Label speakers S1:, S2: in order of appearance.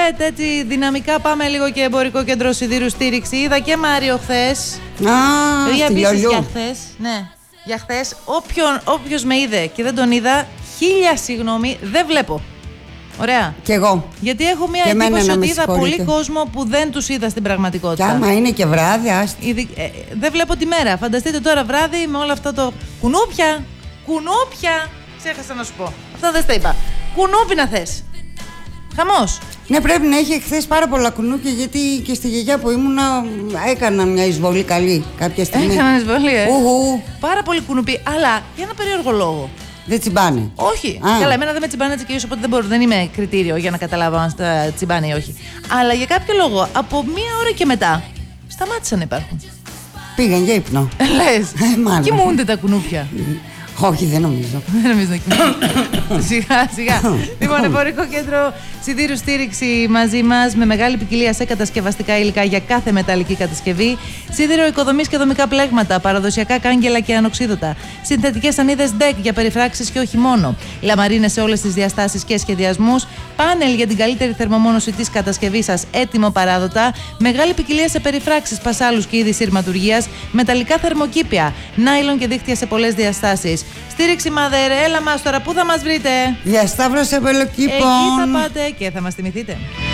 S1: λέτε έτσι δυναμικά, πάμε λίγο και εμπορικό κέντρο σιδήρου στήριξη. Είδα και Μάριο χθες.
S2: Στη Λιολιού.
S1: Για χθες, ναι. Για χθες, όποιος με είδε και δεν τον είδα, 1000 συγγνώμη, δεν βλέπω. Ωραία.
S2: Κι εγώ.
S1: Γιατί έχω μια εντύπωση ότι είδα πολύ κόσμο που δεν τους είδα στην πραγματικότητα.
S2: Κι άμα είναι και βράδυ,
S1: δεν βλέπω τη μέρα. Φανταστείτε τώρα βράδυ με όλα αυτά το κουνούπια. Κουνούπια. Ξέχασα να σου πω. Αυτά δεν στα είπα. Κουνούπι να θες. Χαμός.
S2: Ναι, πρέπει να είχε χθες πάρα πολλά κουνούπια, γιατί και στη γιαγιά που ήμουνα έκανα μια εισβολή καλή κάποια στιγμή.
S1: Έκανα εισβολή, Πάρα πολύ κουνούπι, αλλά για ένα περίεργο λόγο.
S2: Δεν τσιμπάνε.
S1: Όχι. Καλά, εμένα δεν με τσιμπάνε έτσι και ίσως, οπότε δεν είμαι κριτήριο για να καταλάβω αν τσιμπάνε ή όχι. Αλλά για κάποιο λόγο, από μία ώρα και μετά, σταμάτησαν να υπάρχουν.
S2: Πήγαν για ύπνο.
S1: Λες. Κοιμούνται τα κουνούπια.
S2: Όχι, δεν νομίζω.
S1: Δεν νομίζω να κοιμούνται. Σιγά. Λοιπόν, εμπορικό κέντρο σιδήρου στήριξη μαζί μας, με μεγάλη ποικιλία σε κατασκευαστικά υλικά για κάθε μεταλλική κατασκευή, σίδηρο οικοδομής και δομικά πλέγματα, παραδοσιακά κάγκελα και ανοξίδωτα, συνθετικές σανίδες DEC για περιφράξεις και όχι μόνο, λαμαρίνες σε όλες τις διαστάσεις και σχεδιασμούς, πάνελ για την καλύτερη θερμομόνωση της κατασκευής σας, έτοιμο παράδοτα, μεγάλη ποικιλία σε περιφράξεις, πασάλους και είδη σειρματουργίας, μεταλλικά θερμοκήπια, νάιλον και δίχτυα σε πολλές διαστάσεις. Στήριξη Mother, έλα μας τώρα, πού θα μας βρείτε?
S2: Διασταύρωση Αμπελοκήπων.
S1: Εκεί θα πάτε και θα μας θυμηθείτε.